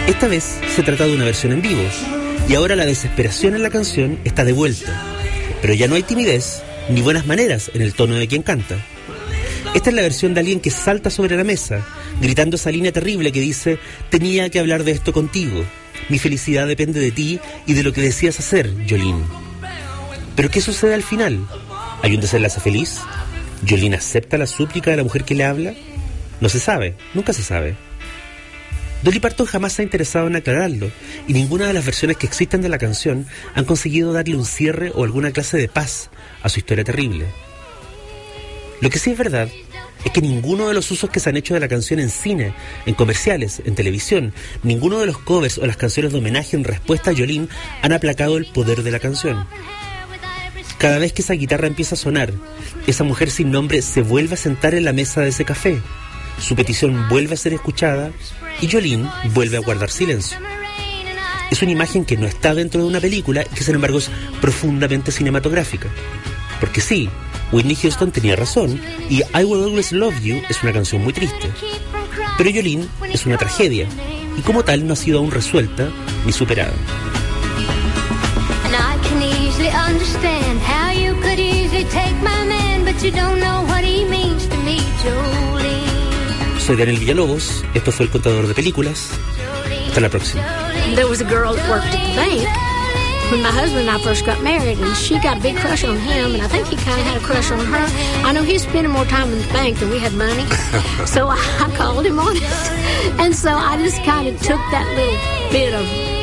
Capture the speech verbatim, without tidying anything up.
Esta vez se trata de una versión en vivo, y ahora la desesperación en la canción está de vuelta, pero ya no hay timidez ni buenas maneras en el tono de quien canta. Esta es la versión de alguien que salta sobre la mesa, gritando esa línea terrible que dice: tenía que hablar de esto contigo, mi felicidad depende de ti y de lo que decías hacer, Jolene. ¿Pero qué sucede al final? ¿Hay un desenlace feliz? ¿Jolene acepta la súplica de la mujer que le habla? No se sabe, nunca se sabe. Dolly Parton jamás se ha interesado en aclararlo, y ninguna de las versiones que existen de la canción han conseguido darle un cierre o alguna clase de paz a su historia terrible. Lo que sí es verdad es que ninguno de los usos que se han hecho de la canción en cine, en comerciales, en televisión, ninguno de los covers o las canciones de homenaje en respuesta a Jolene han aplacado el poder de la canción. Cada vez que esa guitarra empieza a sonar, esa mujer sin nombre se vuelve a sentar en la mesa de ese café. Su petición vuelve a ser escuchada y Jolene vuelve a guardar silencio. Es una imagen que no está dentro de una película y que sin embargo es profundamente cinematográfica. Porque sí, Whitney Houston tenía razón y I Will Always Love You es una canción muy triste. Pero Jolene es una tragedia y como tal no ha sido aún resuelta ni superada. Soy Daniel Villalobos, esto fue El Contador de Películas. Hasta la próxima. There was a girl that worked at the bank when my husband and I first got married, and she got a big crush on him, and I think he kind of had a crush on her. I know he's spending more time in the bank than we had money, so I called him on it. And so I just kind of took that little bit of